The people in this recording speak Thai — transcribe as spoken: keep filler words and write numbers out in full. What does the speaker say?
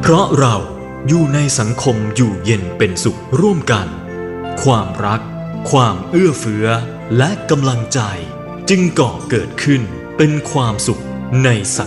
ราะเราอยู่ในสังคมอยู่เย็นเป็นสุขร่วมกันความรักความเอื้อเฟื้อและกำลังใจจึงก่อเกิดขึ้นเป็นความสุขในสัง